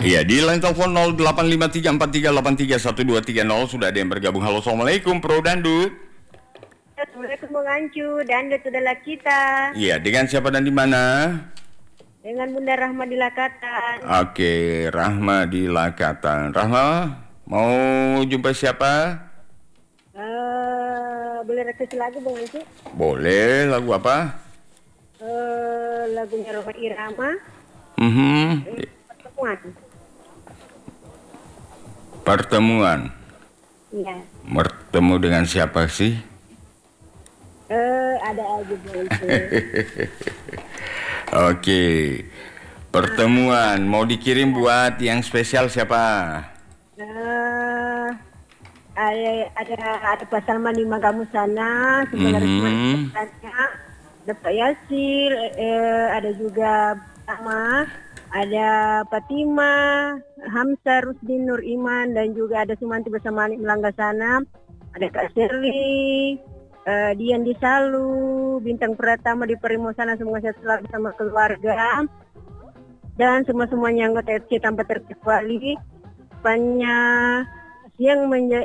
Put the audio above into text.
Iya, di line telepon 085343831230 sudah ada yang bergabung. Halo, assalamualaikum, Pro Dandut. Assalamualaikum Bang Ancu, Dandut adalah kita. Iya, dengan siapa dan di mana? Dengan Bunda Rahma di Lakatan. Oke, Rahma di Lakatan. Rahma, mau jumpa siapa? Boleh request lagu Bang Ancu? Boleh, lagu apa? Lagunya Roma Irama. Pertemuan. Pertemuan. Iya. Bertemu dengan siapa sih? Ada aja Bang Ancu. Oke, pertemuan. Mau dikirim buat yang spesial siapa? Ada Pak Salman di Magamu sana, sebenarnya ada Pak Yasil, ada juga Sama, ada Fatima, Hamzah, Rusdin, Nur Iman, dan juga ada Sumanti bersama Anik Melangga sana, ada Kak Sherly, Dian di Salu, Bintang Pratama di Perimo sana, semoga sehat selalu bersama keluarga, dan semua-semuanya anggota FC tanpa terkecuali. Yang